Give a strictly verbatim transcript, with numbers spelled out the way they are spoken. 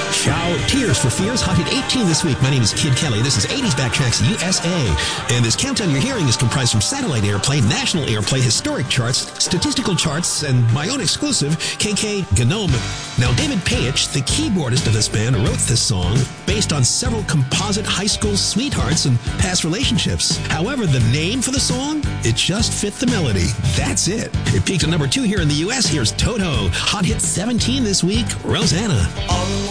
Ciao. Tears for Fears, Hot Hit eighteen this week. My name is Kid Kelly. This is eighties Backtracks U S A. And this countdown you're hearing is comprised from satellite airplay, national airplay, historic charts, statistical charts, and my own exclusive, K K Gnome. Now, David Payich, the keyboardist of this band, wrote this song based on several composite high school sweethearts and past relationships. However, the name for the song, it just fit the melody. That's it. It peaked at number two here in the U S. Here's Toto. Hot Hit seventeen this week, Rosanna.